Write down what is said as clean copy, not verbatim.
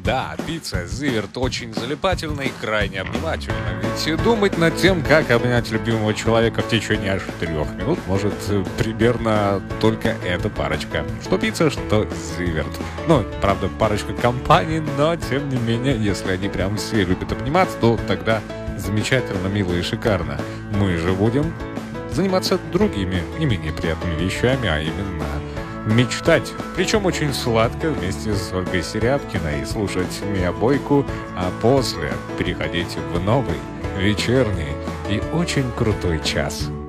Да, пицца Зиверт очень залипательна и крайне обнимательна. Ведь думать над тем, как обнять любимого человека в течение аж 3 минут, может примерно только эта парочка. Что пицца, что Зиверт. Ну, правда, парочка компаний, но тем не менее, если они прям все любят обниматься, то тогда замечательно, мило и шикарно. Мы же будем заниматься другими, не менее приятными вещами, а именно мечтать. Причем очень сладко вместе с Ольгой Серябкиной и слушать Миа Бойку, а после переходить в новый, вечерний и очень крутой час.